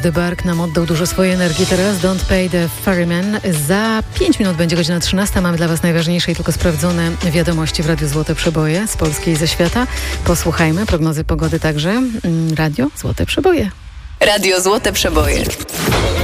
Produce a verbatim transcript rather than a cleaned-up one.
Każdy bark nam oddał dużo swojej energii. Teraz Don't Pay the Ferryman. Za pięć minut będzie godzina trzynasta. Mamy dla Was najważniejsze i tylko sprawdzone wiadomości w Radiu Złote Przeboje z Polski i ze świata. Posłuchajmy prognozy pogody także. Radio Złote Przeboje. Radio Złote Przeboje.